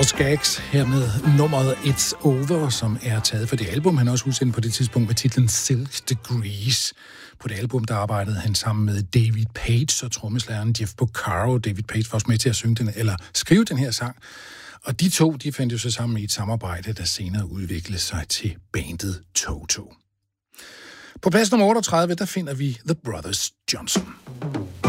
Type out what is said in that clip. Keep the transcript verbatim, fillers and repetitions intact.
Skaggs her med nummeret It's Over, som er taget fra det album, han også udsendte på det tidspunkt med titlen Silk Degrees. På det album, der arbejdede han sammen med David Page og trommeslageren Jeff Porcaro. David Page var også med til at synge den, eller skrive den her sang. Og de to, de fandt jo så sammen i et samarbejde, der senere udviklede sig til bandet Toto. På plads nummer otteogtredive, der finder vi The Brothers Johnson.